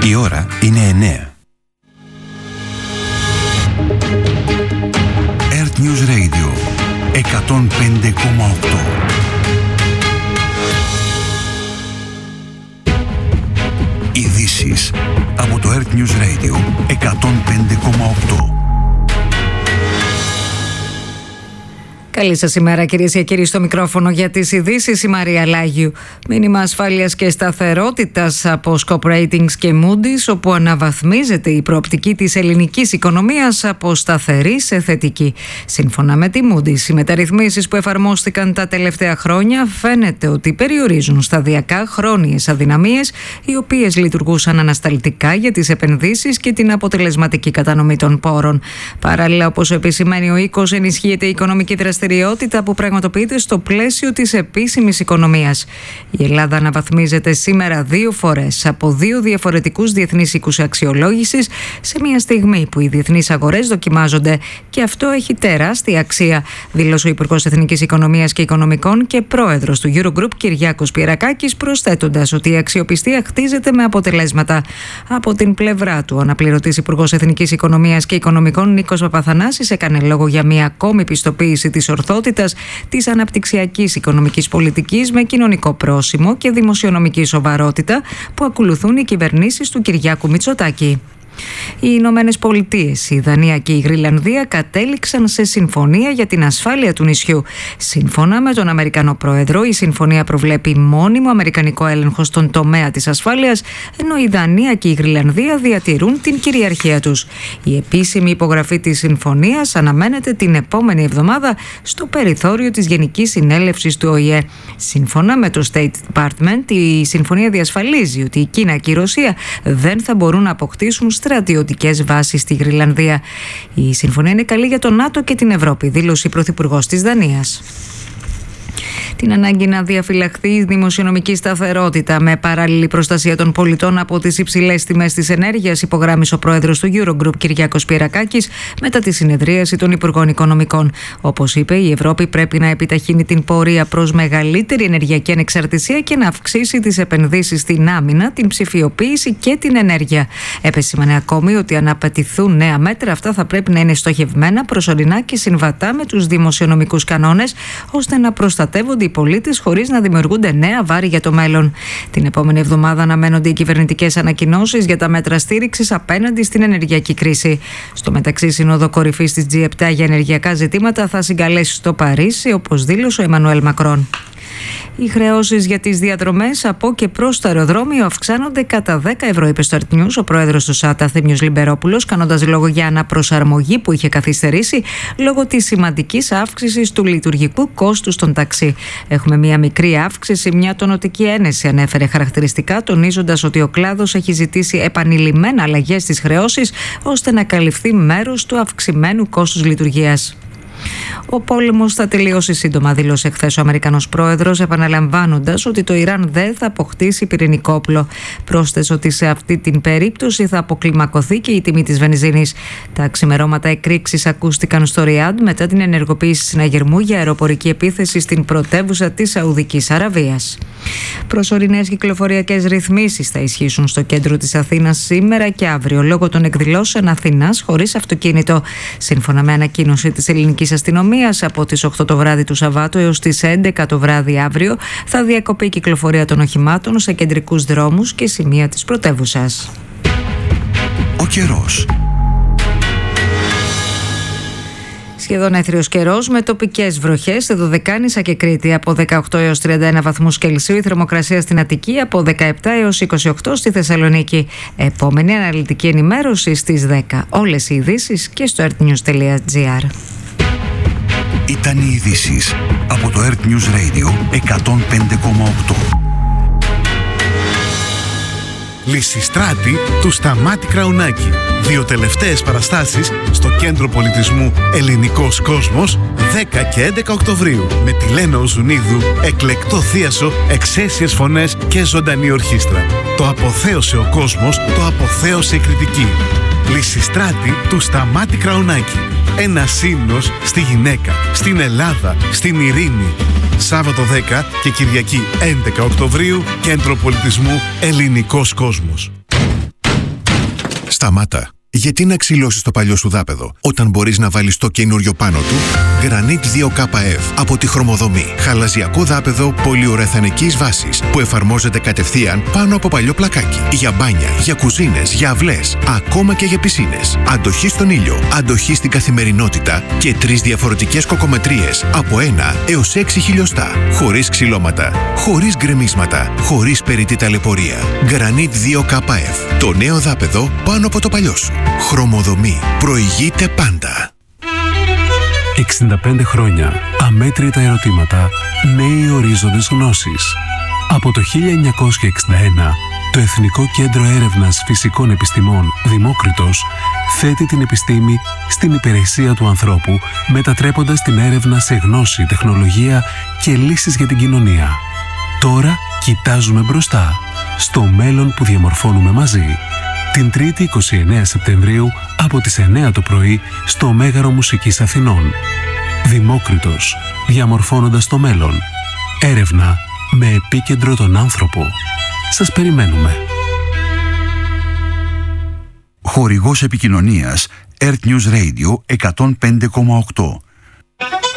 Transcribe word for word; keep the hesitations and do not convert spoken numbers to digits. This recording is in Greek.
Η ώρα είναι εννέα. Earth News Radio εκατόν πέντε κόμμα οκτώ. Ειδήσεις από το Earth News Radio εκατόν πέντε κόμμα οκτώ. Καλή σας ημέρα, κυρίες και κύριοι, στο μικρόφωνο για τις ειδήσεις η Μαρία Λάγιου. Μήνυμα ασφάλειας και σταθερότητας από Scope Ratings και Moody's, όπου αναβαθμίζεται η προοπτική της ελληνικής οικονομίας από σταθερή σε θετική. Σύμφωνα με τη Moody's, οι μεταρρυθμίσεις που εφαρμόστηκαν τα τελευταία χρόνια φαίνεται ότι περιορίζουν σταδιακά χρόνιες αδυναμίες, οι οποίες λειτουργούσαν ανασταλτικά για τις επενδύσεις και την αποτελεσματική κατανομή των πόρων. Παράλληλα, όπως επισημαίνει ο οίκος, ενισχύεται η οικονομική δραστηριότητα που πραγματοποιείται στο πλαίσιο της επίσημης οικονομίας. Η Ελλάδα αναβαθμίζεται σήμερα δύο φορές από δύο διαφορετικούς διεθνείς οίκους αξιολόγησης, σε μια στιγμή που οι διεθνείς αγορές δοκιμάζονται, και αυτό έχει τεράστια αξία, δήλωσε ο Υπουργός Εθνικής Οικονομίας και Οικονομικών και πρόεδρος του Eurogroup Κυριάκος Πιερακάκης, προσθέτοντας ότι η αξιοπιστία χτίζεται με αποτελέσματα. Από την πλευρά του, ο αναπληρωτής Υπουργός Εθνικής Οικονομίας και Οικονομικών Νίκος Παπαθανάσης έκανε λόγο για μια ακόμη πιστοποίηση της ορθότητας της αναπτυξιακής οικονομικής πολιτικής με κοινωνικό πρόσημο και δημοσιονομική σοβαρότητα που ακολουθούν οι κυβερνήσεις του Κυριάκου Μητσοτάκη. Οι Ηνωμένες Πολιτείες, η Δανία και η Γρυλανδία κατέληξαν σε συμφωνία για την ασφάλεια του νησιού. Σύμφωνα με τον Αμερικανό Πρόεδρο, η συμφωνία προβλέπει μόνιμο αμερικανικό έλεγχο στον τομέα της ασφάλειας, ενώ η Δανία και η Γρυλανδία διατηρούν την κυριαρχία τους. Η επίσημη υπογραφή της συμφωνίας αναμένεται την επόμενη εβδομάδα στο περιθώριο της Γενικής Συνέλευσης του Ο Η Ε. Σύμφωνα με το State Department, η συμφωνία διασφαλίζει ότι η Κίνα και η Ρωσία δεν θα μπορούν να αποκτήσουν στρατιωτικές βάσεις στη Γρυλανδία. Η συμφωνία είναι καλή για το ΝΑΤΟ και την Ευρώπη, δήλωσε η Πρωθυπουργός της Δανίας. Την ανάγκη να διαφυλαχθεί η δημοσιονομική σταθερότητα με παράλληλη προστασία των πολιτών από τις υψηλές τιμές της ενέργειας, υπογράμμισε ο πρόεδρος του Eurogroup Κυριάκος Πιερακάκης μετά τη συνεδρίαση των Υπουργών Οικονομικών. Όπως είπε, η Ευρώπη πρέπει να επιταχύνει την πορεία προς μεγαλύτερη ενεργειακή ανεξαρτησία και να αυξήσει τις επενδύσεις στην άμυνα, την ψηφιοποίηση και την ενέργεια. Επεσήμανε ακόμη ότι αν απαιτηθούν νέα μέτρα, αυτά θα πρέπει να είναι στοχευμένα, προσωρινά και συμβατά με τους δημοσιονομικούς κανόνες, ώστε να προστατεύονται οι πολίτες χωρίς να δημιουργούνται νέα βάρη για το μέλλον. Την επόμενη εβδομάδα αναμένονται οι κυβερνητικές ανακοινώσεις για τα μέτρα στήριξης απέναντι στην ενεργειακή κρίση. Στο μεταξύ, η Σύνοδο Κορυφής της τζι επτά για ενεργειακά ζητήματα θα συγκαλέσει στο Παρίσι, όπως δήλωσε ο Εμμανουέλ Μακρόν. Οι χρεώσεις για τις διαδρομές από και προς το αεροδρόμιο αυξάνονται κατά δέκα ευρώ, είπε στο Earth News ο πρόεδρος του ΣΑΤΑ, Θήμιος Λιμπερόπουλος, κάνοντας λόγο για αναπροσαρμογή που είχε καθυστερήσει λόγω της σημαντικής αύξησης του λειτουργικού κόστους των ταξί. Έχουμε μια μικρή αύξηση, μια τονωτική ένεση, ανέφερε χαρακτηριστικά, τονίζοντας ότι ο κλάδος έχει ζητήσει επανειλημμένα αλλαγές στις χρεώσεις ώστε να καλυφθεί μέρος του αυξημένου κόστους λειτουργίας. Ο πόλεμος θα τελειώσει σύντομα, δήλωσε χθες ο Αμερικανός πρόεδρος, επαναλαμβάνοντας ότι το Ιράν δεν θα αποκτήσει πυρηνικό όπλο. Πρόσθεσε ότι σε αυτή την περίπτωση θα αποκλιμακωθεί και η τιμή της βενζίνης. Τα ξημερώματα εκρήξεις ακούστηκαν στο Ριάντ μετά την ενεργοποίηση συναγερμού για αεροπορική επίθεση στην πρωτεύουσα της Σαουδικής Αραβίας. Προσωρινές κυκλοφοριακές ρυθμίσεις θα ισχύσουν στο κέντρο της Αθήνας σήμερα και αύριο λόγω των εκδηλώσεων Αθήνας χωρίς αυτοκίνητο. Σύμφωνα με ανακοίνωση της ελληνικής αστυνομίας, από τις οκτώ το βράδυ του Σαββάτου έως τις έντεκα το βράδυ αύριο θα διακοπεί η κυκλοφορία των οχημάτων σε κεντρικούς δρόμους και σημεία της πρωτεύουσας. Ο καιρός. Σχεδόν έθριος καιρός με τοπικές βροχές σε Δωδεκάνησα και Κρήτη από δεκαοκτώ έως τριάντα ένα βαθμούς Κελσίου, η θερμοκρασία στην Αττική από δεκαεπτά έως είκοσι οκτώ στη Θεσσαλονίκη. Επόμενη αναλυτική ενημέρωση στις δέκα. Όλες οι ειδήσεις και στο earthnews τελεία gr. Ήταν οι ειδήσεις από το Earth News Radio εκατόν πέντε κόμμα οκτώ. Λυσιστράτη του Σταμάτη Κραουνάκη. Δύο τελευταίες παραστάσεις στο Κέντρο Πολιτισμού Ελληνικός Κόσμος δέκα και έντεκα Οκτωβρίου με τη Λένα Οζουνίδου, εκλεκτό θίασο, εξαίσιες φωνές και ζωντανή ορχήστρα. Το αποθέωσε ο κόσμος, το αποθέωσε η κριτική. Λυσιστράτη του Σταμάτη Κραουνάκη. Ένα ύμνος στη γυναίκα, στην Ελλάδα, στην ειρήνη. Σάββατο δέκα και Κυριακή έντεκα Οκτωβρίου, Κέντρο Πολιτισμού Ελληνικός Κόσμος. Σταμάτα. Γιατί να ξυλώσεις το παλιό σου δάπεδο όταν μπορείς να βάλεις το καινούριο πάνω του? Granit δύο K F από τη Χρωμοδομή. Χαλαζιακό δάπεδο πολυουρεθανικής βάσης που εφαρμόζεται κατευθείαν πάνω από παλιό πλακάκι. Για μπάνια, για κουζίνες, για αυλές, ακόμα και για πισίνες. Αντοχή στον ήλιο, αντοχή στην καθημερινότητα και τρεις διαφορετικές κοκομετρίες από ένα έως έξι χιλιοστά. Χωρίς ξυλώματα, χωρίς γκρεμίσματα, χωρίς περιττή ταλαιπωρία. Granit δύο K F. Το νέο δάπεδο πάνω από το παλιό σου. Χρωμοδομή. Προηγείται πάντα. εξήντα πέντε χρόνια. Αμέτρητα ερωτήματα. Νέοι ορίζοντες γνώσης. Από το χίλια εννιακόσια εξήντα ένα, το Εθνικό Κέντρο Έρευνας Φυσικών Επιστημών Δημόκριτος θέτει την επιστήμη στην υπηρεσία του ανθρώπου, μετατρέποντας την έρευνα σε γνώση, τεχνολογία και λύσεις για την κοινωνία. Τώρα κοιτάζουμε μπροστά, στο μέλλον που διαμορφώνουμε μαζί. Την Τρίτη είκοσι εννέα Σεπτεμβρίου από τις εννέα το πρωί στο Μέγαρο Μουσικής Αθηνών. Δημόκριτος, διαμορφώνοντας το μέλλον. Έρευνα με επίκεντρο τον άνθρωπο. Σας περιμένουμε. Χορηγός επικοινωνίας Earth News Radio εκατόν πέντε κόμμα οκτώ.